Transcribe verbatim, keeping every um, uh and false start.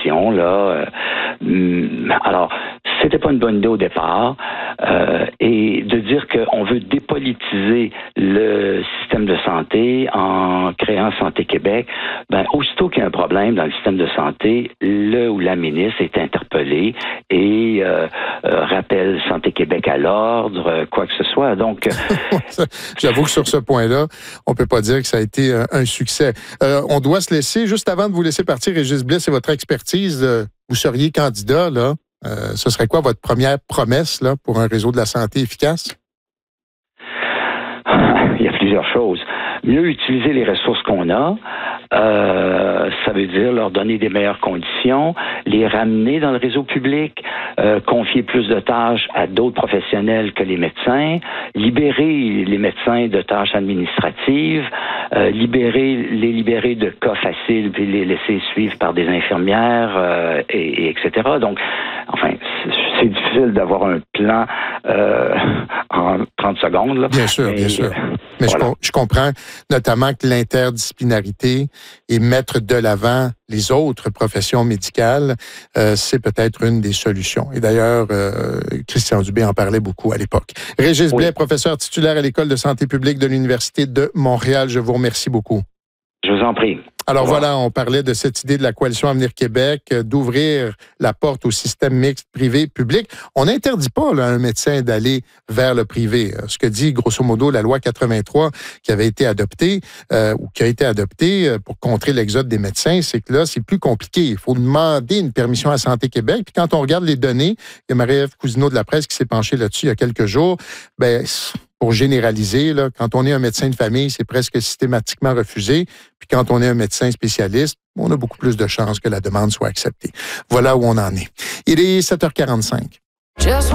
conditions, là. Euh, alors, c'était pas une bonne idée au départ. Euh, et de dire qu'on veut dépolitiser le système de santé en créant Santé Québec, ben, aussitôt qu'il y a un problème dans le système de santé, le ou la ministre est interpellée et euh, euh, rappelle Santé Québec à l'ordre, euh, quoi que ce soit. Donc, j'avoue que sur ce point-là, on peut pas dire que ça a été un, un succès. Euh, on doit se laisser, juste avant de vous laisser partir, Régis Blais, c'est votre expertise. Euh, vous seriez candidat, là. Euh, ce serait quoi votre première promesse là, pour un réseau de la santé efficace? Il y a plusieurs choses. Mieux utiliser les ressources qu'on a, euh, ça veut dire leur donner des meilleures conditions, les ramener dans le réseau public, euh, confier plus de tâches à d'autres professionnels que les médecins, libérer les médecins de tâches administratives, euh, libérer les libérer de cas faciles puis les laisser suivre par des infirmières, euh, et, et et cetera. Donc, enfin, c'est difficile d'avoir un plan euh, en trente secondes. Là. Bien sûr, mais, bien sûr. Mais voilà. je, je comprends notamment que l'interdisciplinarité et mettre de l'avant les autres professions médicales, euh, c'est peut-être une des solutions. Et d'ailleurs, euh, Christian Dubé en parlait beaucoup à l'époque. Régis oui. Blais, professeur titulaire à l'École de santé publique de l'Université de Montréal, je vous remercie beaucoup. Je vous en prie. Alors voilà, on parlait de cette idée de la Coalition Avenir Québec, euh, d'ouvrir la porte au système mixte privé-public. On n'interdit pas là, à un médecin d'aller vers le privé. Ce que dit grosso modo la loi quatre-vingt-trois qui avait été adoptée euh, ou qui a été adoptée pour contrer l'exode des médecins, c'est que là, c'est plus compliqué. Il faut demander une permission à Santé Québec. Puis quand on regarde les données, il y a Marie-Ève Cousineau de la Presse qui s'est penchée là-dessus il y a quelques jours. Ben pour généraliser, là, quand on est un médecin de famille, c'est presque systématiquement refusé. Puis quand on est un médecin spécialiste, on a beaucoup plus de chances que la demande soit acceptée. Voilà où on en est. Il est sept heures quarante-cinq. Just